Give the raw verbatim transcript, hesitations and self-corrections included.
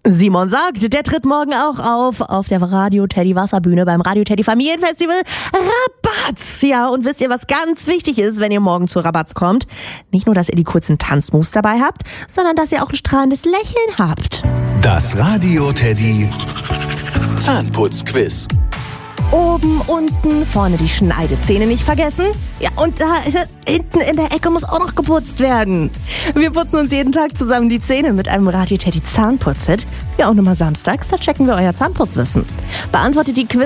Simon sagt, der tritt morgen auch auf, auf der Radio Teddy Wasserbühne beim Radio Teddy Familienfestival Rabatz. Ja, und wisst ihr, was ganz wichtig ist, wenn ihr morgen zu Rabatz kommt? Nicht nur, dass ihr die kurzen Tanzmoves dabei habt, sondern dass ihr auch ein strahlendes Lächeln habt. Das Radio Teddy Zahnputzquiz. Oben, unten, vorne die Schneidezähne nicht vergessen. Ja, und da hinten in der Ecke muss auch noch geputzt werden. Wir putzen uns jeden Tag zusammen die Zähne mit einem Radio Teddy Zahnputzhit. Ja, und immer samstags, da checken wir euer Zahnputzwissen. Beantwortet die Quiz